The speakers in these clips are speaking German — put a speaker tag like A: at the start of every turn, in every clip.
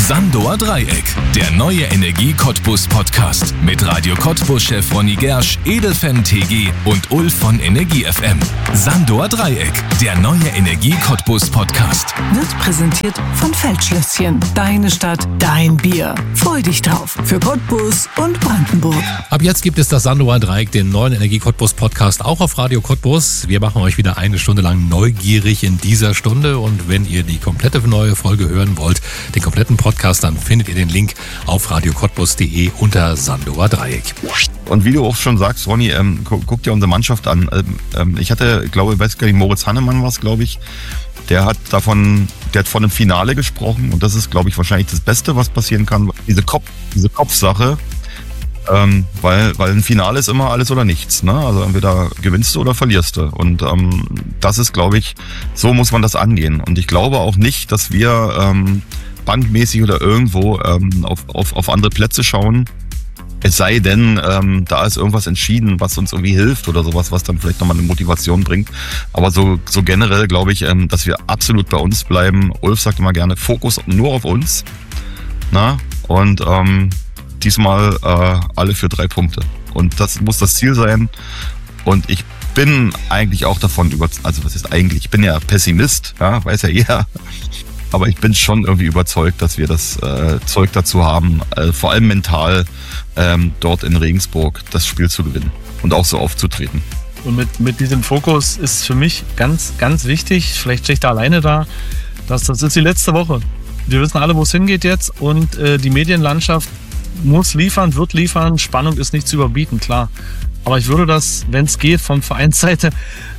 A: Sandower Dreieck, der neue Energie Cottbus Podcast mit Radio Cottbus-Chef Ronny Gersch, Edelfan TG und Ulf von Energie FM. Sandower Dreieck, der neue Energie Cottbus Podcast.
B: Wird präsentiert von Feldschlösschen. Deine Stadt, dein Bier. Freu dich drauf für Cottbus und Brandenburg.
C: Ab jetzt gibt es das Sandower Dreieck, den neuen Energie Cottbus Podcast, auch auf Radio Cottbus. Wir machen euch wieder eine Stunde lang neugierig in dieser Stunde. Und wenn ihr die komplette neue Folge hören wollt, den kompletten Podcast, dann findet ihr den Link auf radiocottbus.de unter Sandower Dreieck.
D: Und wie du auch schon sagst, Ronny, guck dir unsere Mannschaft an. Ich hatte, glaube ich, weiß gar nicht, Moritz Hannemann war es, glaube ich, der hat von einem Finale gesprochen und das ist, glaube ich, wahrscheinlich das Beste, was passieren kann. Diese Kopfsache, weil ein Finale ist immer alles oder nichts, ne? Also entweder gewinnst du oder verlierst du. Und das ist, glaube ich, so muss man das angehen. Und ich glaube auch nicht, dass wir bankmäßig oder irgendwo auf andere Plätze schauen. Es sei denn, da ist irgendwas entschieden, was uns irgendwie hilft oder sowas, was dann vielleicht nochmal eine Motivation bringt. Aber so generell glaube ich, dass wir absolut bei uns bleiben. Ulf sagt immer gerne, Fokus nur auf uns. Na? Und diesmal alle für 3 Punkte. Und das muss das Ziel sein. Und ich bin eigentlich auch davon überzeugt, also was ist eigentlich, ich bin ja Pessimist, ja, weiß ja jeder. Aber ich bin schon irgendwie überzeugt, dass wir das Zeug dazu haben, vor allem mental dort in Regensburg das Spiel zu gewinnen und auch so aufzutreten.
E: Und mit diesem Fokus ist für mich ganz, ganz wichtig, vielleicht stehe ich da alleine da, das ist die letzte Woche. Wir wissen alle, wo es hingeht jetzt und die Medienlandschaft muss liefern, wird liefern, Spannung ist nicht zu überbieten, klar. Aber ich würde das, wenn es geht, von Vereinsseite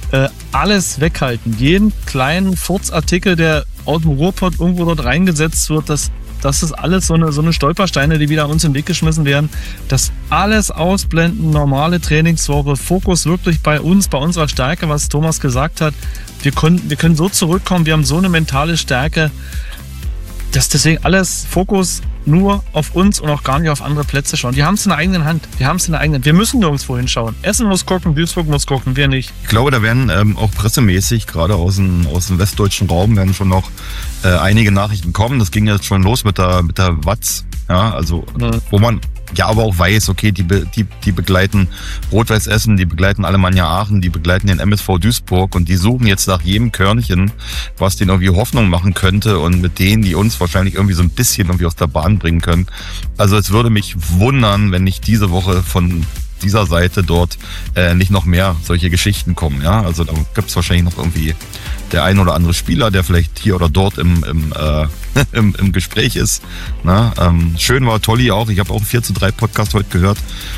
E: alles weghalten. Jeden kleinen Furzartikel, der aus dem Ruhrpott irgendwo dort reingesetzt wird, das ist alles so eine Stolpersteine, die wieder uns in den Weg geschmissen werden. Das alles ausblenden, normale Trainingswoche, Fokus wirklich bei uns, bei unserer Stärke, was Thomas gesagt hat. Wir können so zurückkommen, wir haben so eine mentale Stärke, dass deswegen alles Fokus nur auf uns und auch gar nicht auf andere Plätze schauen. Die haben es in der eigenen Hand. Wir müssen nirgendwo hinschauen. Essen muss gucken, Duisburg muss gucken, wir nicht.
D: Ich glaube, da werden auch pressemäßig, gerade aus dem westdeutschen Raum, werden schon noch einige Nachrichten kommen. Das ging jetzt schon los mit der Watz, ja, also wo man ja aber auch weiß, okay, die begleiten Rot-Weiß Essen, die begleiten Alemannia Aachen, die begleiten den MSV Duisburg und die suchen jetzt nach jedem Körnchen, was denen irgendwie Hoffnung machen könnte und mit denen, die uns wahrscheinlich irgendwie so ein bisschen irgendwie aus der Bahn bringen können. Also es würde mich wundern, wenn nicht diese Woche von dieser Seite dort nicht noch mehr solche Geschichten kommen. Ja, also da gibt es wahrscheinlich noch irgendwie der ein oder andere Spieler, der vielleicht hier oder dort im Gespräch ist. Na, schön war Tolli auch. Ich habe auch einen 4:3 Podcast heute gehört.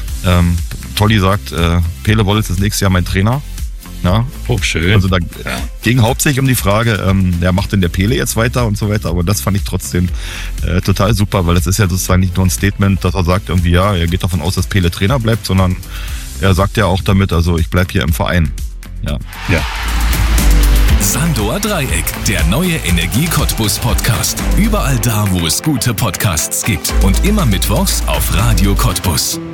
D: Tolli sagt, Pele Wollitz ist nächstes Jahr mein Trainer. Ja.
C: Oh, schön.
D: Also da ging hauptsächlich um die Frage, macht denn der Pele jetzt weiter und so weiter, aber das fand ich trotzdem total super, weil das ist ja sozusagen nicht nur ein Statement, dass er sagt irgendwie, ja, er geht davon aus, dass Pele Trainer bleibt, sondern er sagt ja auch damit, also ich bleib hier im Verein. Ja.
A: Sandower Dreieck, der neue Energie Cottbus Podcast. Überall da, wo es gute Podcasts gibt und immer mittwochs auf Radio Cottbus.